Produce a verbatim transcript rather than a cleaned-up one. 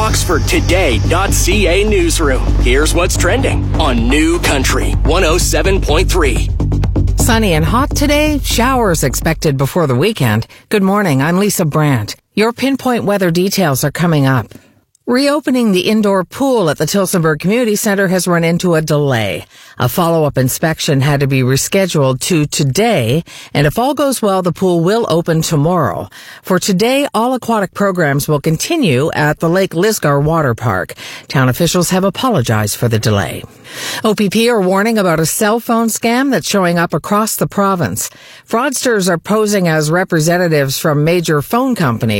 Oxford Today dot C A newsroom. Here's what's trending on New Country one oh seven point three. Sunny and hot today. Showers expected before the weekend. Good morning. I'm Lisa Brandt. Your pinpoint weather details are coming up. Reopening the indoor pool at the Tillsonburg Community Center has run into a delay. A follow-up inspection had to be rescheduled to today, and if all goes well, the pool will open tomorrow. For today, all aquatic programs will continue at the Lake Lisgar Water Park. Town officials have apologized for the delay. O P P are warning about a cell phone scam that's showing up across the province. Fraudsters are posing as representatives from major phone companies